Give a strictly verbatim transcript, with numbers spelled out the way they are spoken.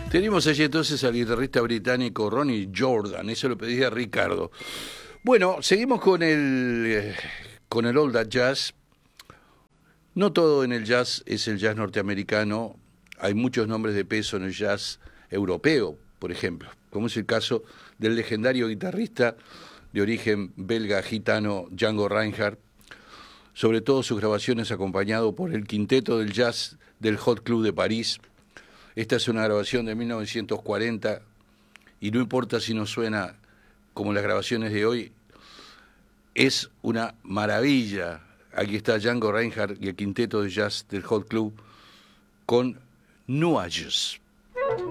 Tenemos allí entonces al guitarrista británico Ronnie Jordan, eso lo pedía Ricardo. Bueno, seguimos con el, eh, con el Old Jazz. No todo en el jazz es el jazz norteamericano, hay muchos nombres de peso en el jazz europeo, por ejemplo, como es el caso del legendario guitarrista de origen belga gitano Django Reinhardt, sobre todo sus grabaciones acompañado por el quinteto del jazz del Hot Club de París. Esta es una grabación de mil novecientos cuarenta y no importa si no suena como las grabaciones de hoy, es una maravilla. Aquí está Django Reinhardt y el quinteto de jazz del Hot Club con Nuages.